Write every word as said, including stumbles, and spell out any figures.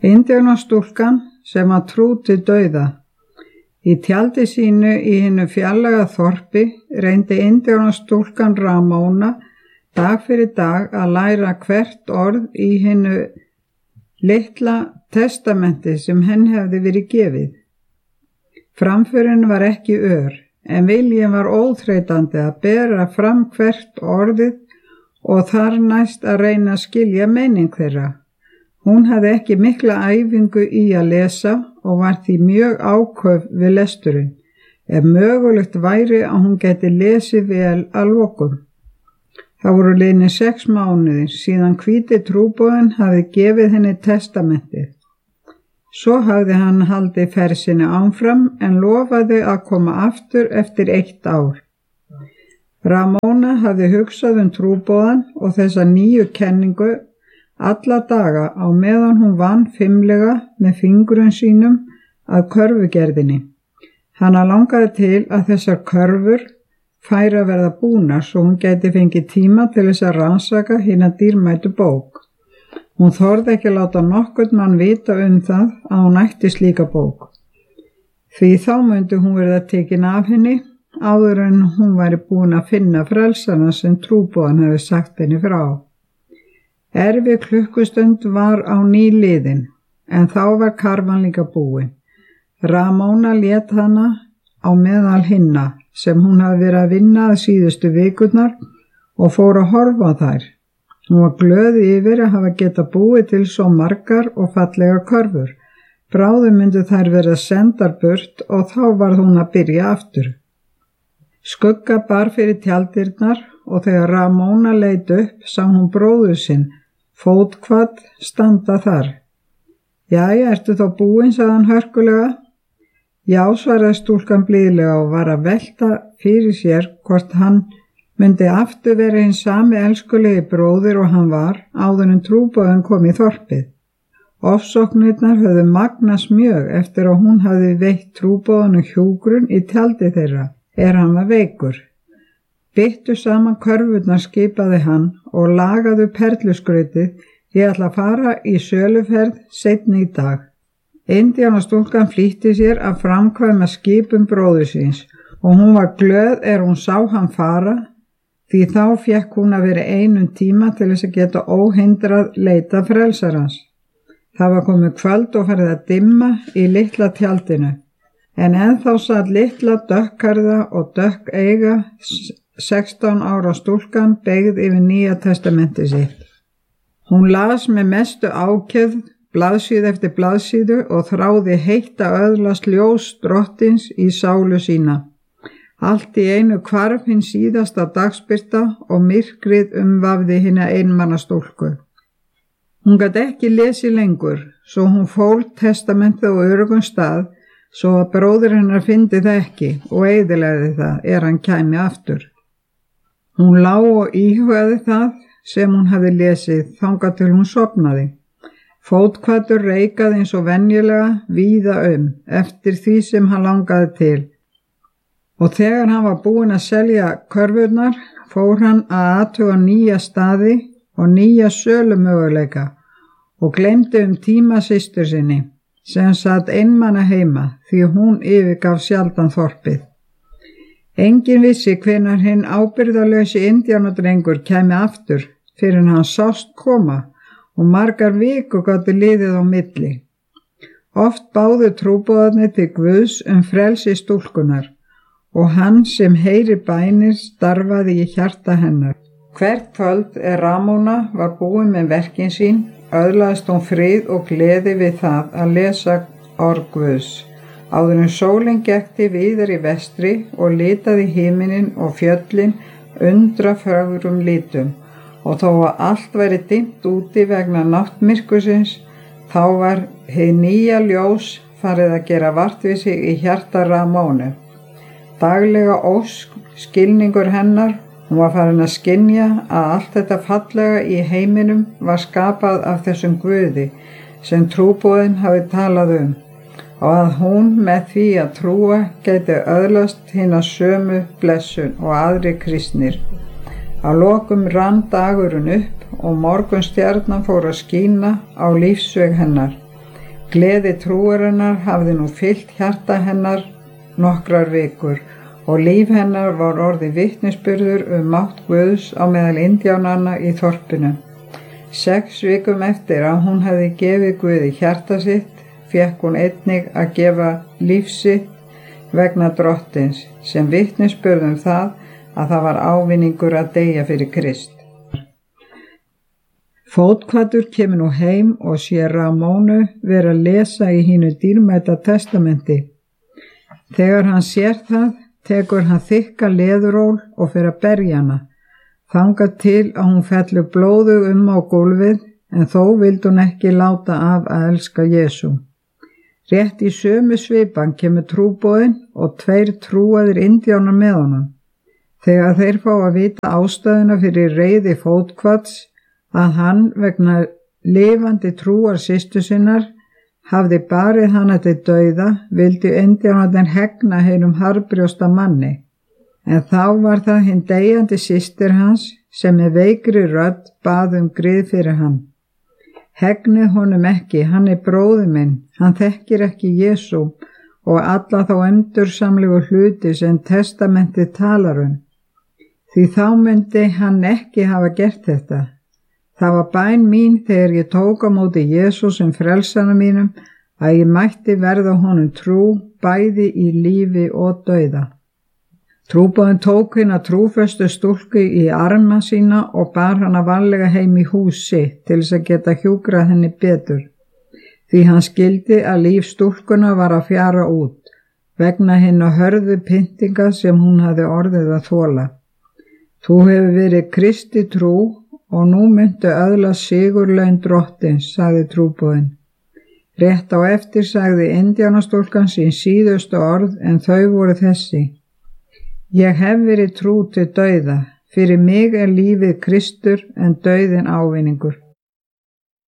Indíánastúlkan sem að trúti dauða. Í tjaldi sínu í hinu fjarlæga þorpi reyndi indíánastúlkan Ramóna dag fyrir dag að læra hvert orð í hinu litla testamenti sem henn hefði verið gefið. Framförin var ekki ör, en viljinn var óþreytandi að bera fram hvert orðið og þar næst að reyna að skilja meining þeirra. Hún hafði ekki mikla æfingu í að lesa og var því mjög áköf við lesturinn, ef mögulegt væri að hún geti lesið vel að lokum. Það voru liðnir sex mánuðir síðan hvíti trúboðinn hafði gefið henni testamentið. Svo hafði hann haldið ferð sinni áfram en lofaði að koma aftur eftir eitt ár. Ramóna hafði hugsað um trúboðann og þessa nýju kenningu alla daga á meðan hún vann fimlega með fingrum sínum að körfugerðinni. Hana langaði til að þessar körfur færi að verða búnar svo hún gæti fengið tíma til þess að rannsaka hina dýrmætu bók. Hún þorði ekki að láta nokkurn mann vita um það að hún ætti slíka bók. Því þá myndi hún verða tekin af henni áður en hún væri búin að finna frelsana sem trúboðan hefði sagt henni frá. Erfi klukkustund var á ný liðin, en þá var karfan líka búin. Ramóna lét hana á meðal hinna sem hún hafði verið að vinna að síðustu vikurnar og fór að horfa á þær. Hún var glöð yfir að hafa geta búið til svo margar og fallega körfur. Bráðum myndu þær verða sendar burt og þá var hún að byrja aftur. Skugga bar fyrir tjaldirnar og þegar Ramóna leit upp sá hún bróður sinn, fótkvað, standa þar. Jæja, ertu þá búin, sagði hann hörkulega. Já, svaraði stúlkan blíðlega og var að velta fyrir sér hvort hann myndi aftur vera hinn sami elskulegi bróðir og hann var áður en trúboðinn kom í þorpið. Ofsóknirnar höfðu magnast mjög eftir að hún hafði veitt trúboðinu hjúgrun í tjaldi þeirra, er hann var veikur. Byttu saman körfurnar skipaði hann og lagaðu perluskrautið, ég ætla að fara í söluferð seinni í dag. Indíánastúlkan flýtti sér að framkvæma skipun bróður síns og hún var glöð er hún sá hann fara, því þá fékk hún að vera einum tíma til þess að geta óhindrað leita frelsarans. Það var komið kvöld og farið að dimma í litla tjaldinu, en ennþá satt litla dökkharða og dökk eiga sextán ára stúlkan beygð yfir Nýja testamenti sitt. Hún las með mestu ákefð blaðsíðu eftir blaðsíðu og þráði heitt að öðlast ljós drottins í sálu sína. Allt í einu hvarf hinn síðasta dagsbirta og myrkrið umvafði hina einmanna stúlku. Hún gat ekki lesið lengur, svo hún fól testamentið á örugum stað, svo að bróðir hennar fyndi það ekki og eyðilegði það er hann kæmi aftur. Hún lá og íhugaði það sem hún hafði lesið þangað til hún sofnaði. Fótkvatur reikaði eins og venjulega víða um eftir því sem hann langaði til. Og þegar hann var búinn að selja körfurnar, fór hann að athuga nýja staði og nýja sölumöguleika og gleymdi um tíma systur sinni, sem satt einmana heima því hún yfirgaf sjaldan þorpið. Enginn vissi hvenær hinn ábyrgðarlausi indíánadrengur kæmi aftur fyrir en hann sást koma og margar vikur gátu liðið á milli. Oft báðu trúboðarnir til Guðs um frelsi stúlkunar og hann sem heyri bænir starfaði í hjarta hennar. Hvert kvöld er Ramóna var búin með verkin sín, öðlaðist hún frið og gleði við það að lesa orð Guðs. Áður en sólin gekk til víðar í vestri og litaði himinin og fjöllin undra fögrum litum, og þó að allt væri dimmt úti vegna náttmyrkursins, þá var hið nýja ljós farið að gera vart við sig í hjarta Ramónu. Daglega ósk, skilningur hennar, hún var farin að skynja að allt þetta fallega í heiminum var skapað af þessum Guði sem trúboðinn hafi talað um, og að hún með því að trúa gæti öðlast hina sömu blessun og aðri kristnir. Að lokum rann dagurinn upp og morgunstjarnan fór að skína á lífsveg hennar. Gleði trúarinnar hafði nú fyllt hjarta hennar nokkrar vikur og líf hennar var orðið vitnisburður um mátt Guðs á meðal indjánanna í þorpinu. Sex vikum eftir að hún hefði gefið Guði hjarta sitt, fékk hún einnig að gefa líf sitt vegna drottins, sem vitnisburðum það að það var ávinningur að deyja fyrir Krist. Fótkvatur kemur nú heim og sér Ramónu vera að lesa í hínu dýrmæta testamenti. Þegar hann sér það, tekur hann þykka leðuról og fer að berja hana, þangað til að hún fellur blóðug um á gólfið, en þó vildi hún ekki láta af að elska Jesú. Rétt í sömu svipan kemur trúboðinn og tveir trúaðir indjánar með honum. Þegar þeir fá að vita ástæðuna fyrir reiði Fótkvats, að hann vegna lifandi trúar systur sinnar hafði barið hana til dauða, vildi indjánarnir hegna hinum harðbrjósta manni. En þá var það hinn deyjandi systir hans sem með veikri rödd bað um grið fyrir hann. Hegnið honum ekki, hann er bróðir minn, hann þekkir ekki Jesú og alla þá endursamlegu hluti sem testamentið talar um. Því þá myndi hann ekki hafa gert þetta. Það var bæn mín þegar ég tók á móti Jesú sem frelsara mínum að ég mætti verða honum trú bæði í lífi og dauða. Trúboðinn tók hina trúföstu stúlku í arma sína og bar hana varlega heim í hús sitt til þess að geta hjúkrað henni betur. Því hann skildi að líf stúlkuna var að fjara út vegna hinna hörðu pyntinga sem hún hafði orðið að þola. Þú hefur verið Kristi trú og nú myndu öðlast sigurlaun drottins, sagði trúboðinn. Rétt á eftir sagði indjánastúlkan sín síðustu orð en þau voru þessi. Ég hef verið trú til dauða, fyrir mig er lífið Kristur en dauðinn ávinningur.